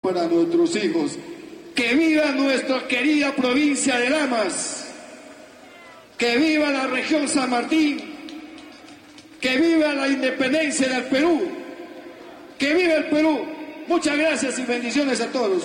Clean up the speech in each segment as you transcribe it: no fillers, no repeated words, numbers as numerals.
para nuestros hijos. ¡Que viva nuestra querida provincia de Lamas! ¡Que viva la región San Martín! ¡Que viva la independencia del Perú! ¡Que viva el Perú! Muchas gracias y bendiciones a todos.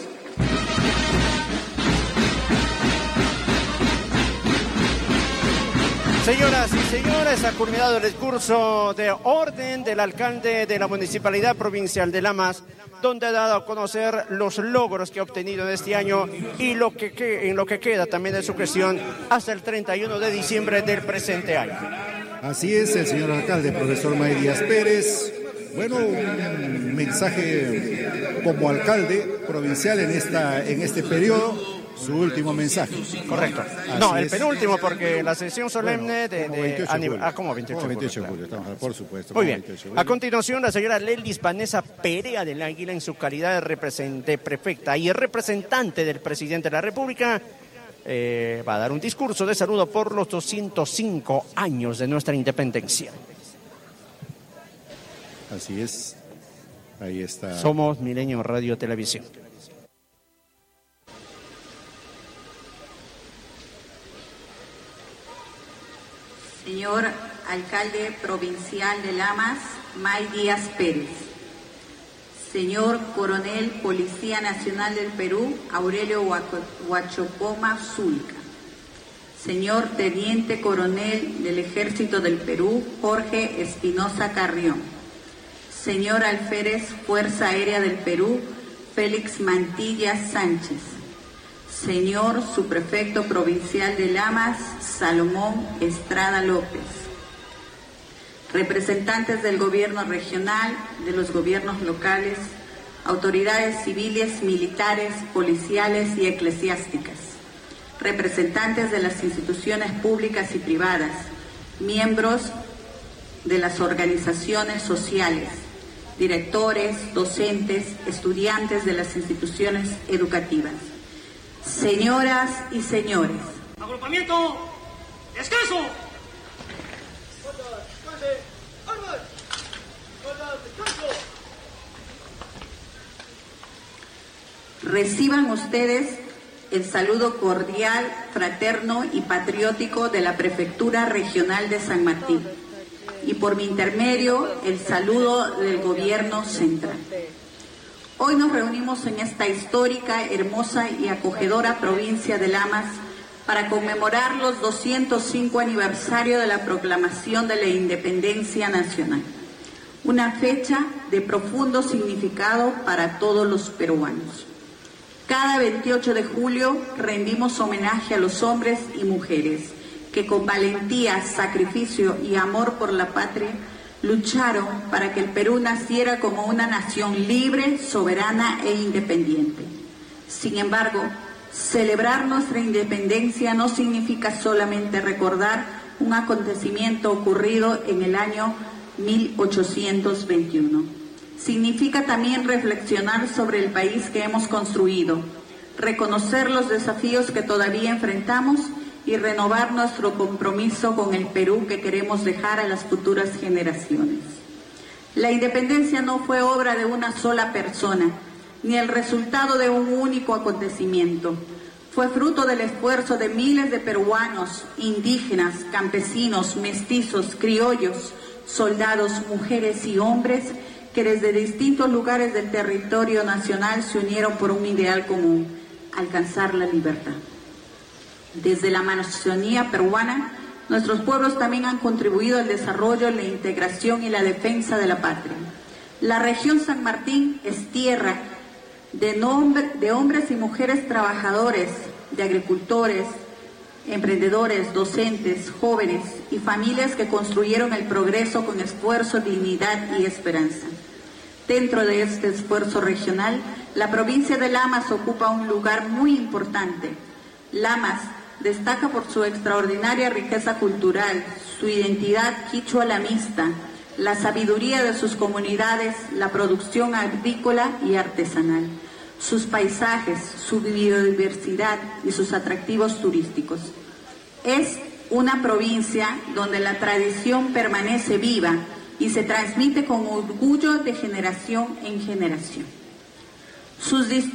Señoras y señores, ha culminado el discurso de orden del alcalde de la Municipalidad Provincial de Lamas, donde ha dado a conocer los logros que ha obtenido en este año y en lo que queda también de su gestión hasta el 31 de diciembre del presente año. Así es, el señor alcalde, profesor May Díaz Pérez. Bueno, un mensaje como alcalde provincial en este periodo. Su último mensaje. Correcto. No, el penúltimo, porque la sesión solemne como 28 de julio, estamos, por supuesto. Muy bien. A continuación, la señora Lelis Vanessa Perea del Águila, en su calidad de prefecta y representante del presidente de la República, va a dar un discurso de saludo por los 205 años de nuestra independencia. Así es. Ahí está. Somos Milenio Radio Televisión. Señor alcalde provincial de Lamas, May Díaz Pérez. Señor coronel Policía Nacional del Perú, Aurelio Huachocoma Zulca. Señor teniente coronel del Ejército del Perú, Jorge Espinosa Carrión. Señor alférez Fuerza Aérea del Perú, Félix Mantilla Sánchez. Señor subprefecto provincial de Lamas, Salomón Estrada López. Representantes del gobierno regional, de los gobiernos locales, autoridades civiles, militares, policiales y eclesiásticas. Representantes de las instituciones públicas y privadas, miembros de las organizaciones sociales, directores, docentes, estudiantes de las instituciones educativas. Señoras y señores. Agrupamiento escaso. Reciban ustedes el saludo cordial, fraterno y patriótico de la Prefectura Regional de San Martín y por mi intermedio el saludo del Gobierno Central. Hoy nos reunimos en esta histórica, hermosa y acogedora provincia de Lamas para conmemorar los 205 aniversario de la proclamación de la Independencia Nacional, una fecha de profundo significado para todos los peruanos. Cada 28 de julio rendimos homenaje a los hombres y mujeres que con valentía, sacrificio y amor por la patria lucharon para que el Perú naciera como una nación libre, soberana e independiente. Sin embargo, celebrar nuestra independencia no significa solamente recordar un acontecimiento ocurrido en el año 1821. Significa también reflexionar sobre el país que hemos construido, reconocer los desafíos que todavía enfrentamos y renovar nuestro compromiso con el Perú que queremos dejar a las futuras generaciones. La independencia no fue obra de una sola persona, ni el resultado de un único acontecimiento. Fue fruto del esfuerzo de miles de peruanos, indígenas, campesinos, mestizos, criollos, soldados, mujeres y hombres que desde distintos lugares del territorio nacional se unieron por un ideal común: alcanzar la libertad. Desde la Amazonía peruana, nuestros pueblos también han contribuido al desarrollo, la integración y la defensa de la patria. La región San Martín es tierra de hombres y mujeres trabajadores, de agricultores, emprendedores, docentes, jóvenes y familias que construyeron el progreso con esfuerzo, dignidad y esperanza. Dentro de este esfuerzo regional, la provincia de Lamas ocupa un lugar muy importante. Lamas destaca por su extraordinaria riqueza cultural, su identidad quichua-lamista, la sabiduría de sus comunidades, la producción agrícola y artesanal, sus paisajes, su biodiversidad y sus atractivos turísticos. Es una provincia donde la tradición permanece viva y se transmite con orgullo de generación en generación. Sus